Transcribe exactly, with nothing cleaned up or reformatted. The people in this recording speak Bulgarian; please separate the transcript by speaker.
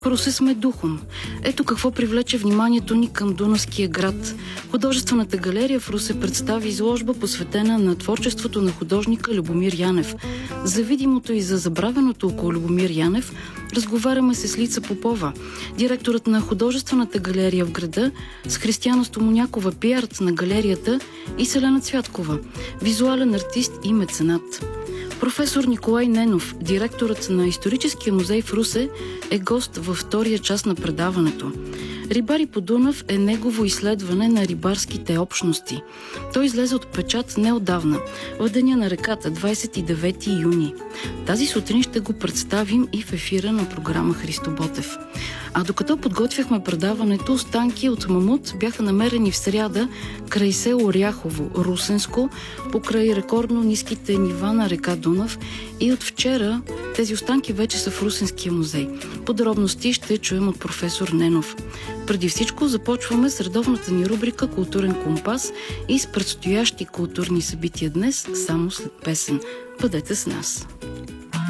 Speaker 1: В Русе сме духом. Ето какво привлече вниманието ни към Дунавския град. Художествената галерия в Русе представи изложба, посветена на творчеството на художника Любомир Янев. За видимото и за забравеното около Любомир Янев разговаряме с Лица Попова, директорът на художествената галерия в града, с Християна Стомонякова, пиарът на галерията, и Селена Цвяткова, визуален артист и меценат. Професор Николай Ненов, директорът на Историческия музей в Русе, е гост във втория част на предаването. Рибари по Дунав е негово изследване на рибарските общности. Той излезе от печат неотдавна, в деня на реката, двадесет и девети юни. Тази сутрин ще го представим и в ефира на програма Христо Ботев. А докато подготвяхме предаването, останки от мамут бяха намерени в сряда край село Оряхово, Русенско, покрай рекордно ниските нива на река Дунав, и от вчера тези останки вече са в Русенския музей. Подробности ще чуем от професор Ненов. Преди всичко започваме с редовната ни рубрика Културен компас и с предстоящи културни събития днес, само след песен. Бъдете с нас!